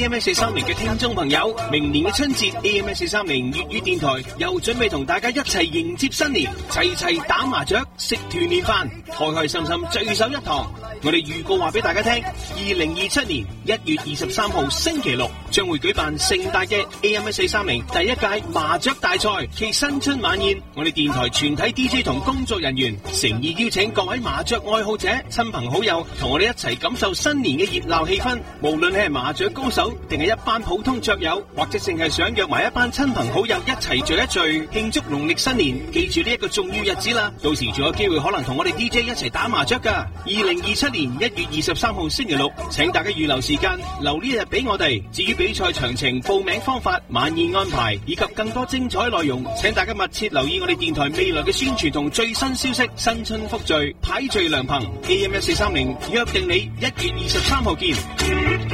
AM430嘅聽眾朋友，明年嘅春節 AM430粵語電台又準備同大家一齊迎接新年，齊齊打麻雀、食團年飯，開開心心聚首一堂。我哋預告話俾大家聽，2027年1月23號星期六將會舉辦盛大嘅 AM430第一屆麻雀大賽暨新春晚宴。我哋電台全體 DJ 同工作人員誠意邀請各位麻雀愛好者、親朋好友同我哋一齊感受新年嘅熱鬧氣氛。無論你係麻雀高手，定係一班普通雀友，或者淨係想約埋一班親朋好友一齊聚一聚，慶祝農曆新年。記住呢一個重要日子啦，到時仲有機會可能同我哋 DJ 一齊打麻雀噶。2027年1月23號星期六，請大家預留時間，留呢一日俾我哋。至於比賽詳情、報名方法、晚宴安排以及更多精彩內容，請大家密切留意我哋電台未來嘅宣傳同最新消息。新春福聚，牌聚良朋，AM430約定你1月23號見。